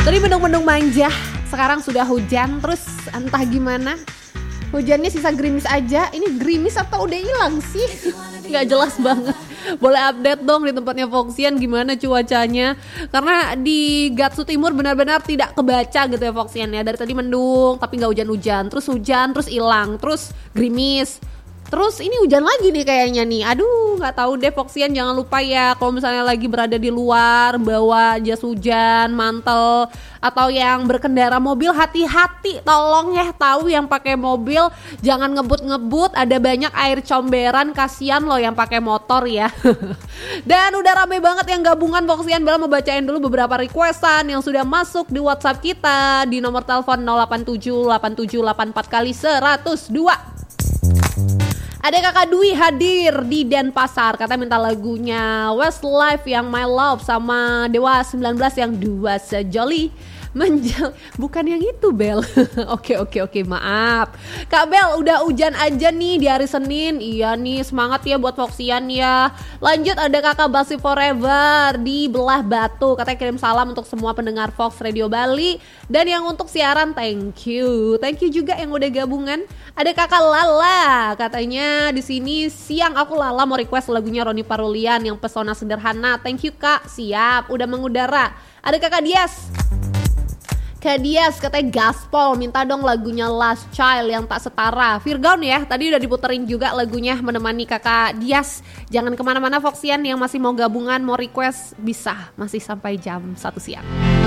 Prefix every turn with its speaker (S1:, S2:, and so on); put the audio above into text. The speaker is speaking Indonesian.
S1: Tadi mendung-mendung manja, sekarang sudah hujan, terus entah gimana. Hujannya sisa gerimis aja. Ini gerimis atau udah hilang sih? Gak jelas banget. Boleh update dong di tempatnya Foxian gimana cuacanya. Karena di Gatsu Timur benar-benar tidak kebaca gitu ya Foxian ya. Dari tadi mendung tapi gak hujan-hujan, terus hilang, terus gerimis. Terus ini hujan lagi nih kayaknya nih. Aduh, nggak tahu deh Foxian, jangan lupa ya kalau misalnya lagi berada di luar bawa jas hujan, mantel, atau yang berkendara mobil hati-hati. Tolong ya, tahu yang pakai mobil jangan ngebut-ngebut, ada banyak air comberan, kasihan loh yang pakai motor ya. Dan udah rame banget yang gabungan Foxian. Bella mau bacain dulu beberapa requestan yang sudah masuk di WhatsApp kita di nomor telepon 0878784 kali 102. Ada kakak Dwi hadir di Denpasar, katanya minta lagunya Westlife yang My Love sama Dewa 19 yang Dua Sejoli bukan yang itu Bel. Oke, maaf Kak Bel, udah hujan aja nih di hari Senin. Iya nih, semangat ya buat Foxian ya. Lanjut ada kakak Basi Forever di Belah Batu, katanya kirim salam untuk semua pendengar Fox Radio Bali. Dan yang untuk siaran thank you juga yang udah gabungan. Ada kakak Lala, katanya di sini siang aku Lala mau request lagunya Roni Parulian yang Pesona Sederhana. Thank you Kak, siap udah mengudara. Ada kakak Dias katanya gaspol, minta dong lagunya Last Child yang tak setara. Virgon ya, tadi udah diputerin juga lagunya menemani kakak Dias. Jangan kemana-mana Foxian, yang masih mau gabungan, mau request bisa, masih sampai jam 1 siang.